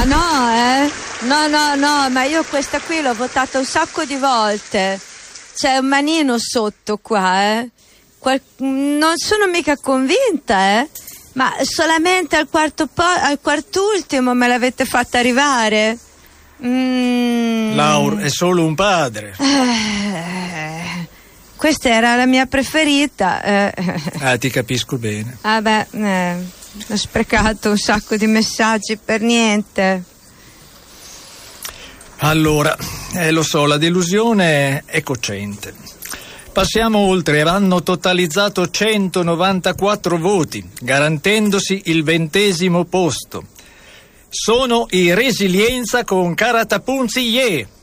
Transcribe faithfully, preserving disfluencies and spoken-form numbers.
Ma no, eh? No, no, no, ma io questa qui l'ho votata un sacco di volte. C'è un manino sotto qua, eh? Qual- non sono mica convinta, eh? Ma solamente al quarto po- al quart'ultimo me l'avete fatta arrivare. Mm. Laura è solo un padre. Eh, questa era la mia preferita. Eh. Ah, ti capisco bene. Vabbè, eh, ho sprecato un sacco di messaggi per niente. Allora, eh, lo so, la delusione è cocente. Passiamo oltre, hanno totalizzato centonovantaquattro voti, garantendosi il ventesimo posto. Sono i Resilienza con Caratapunzi Ye.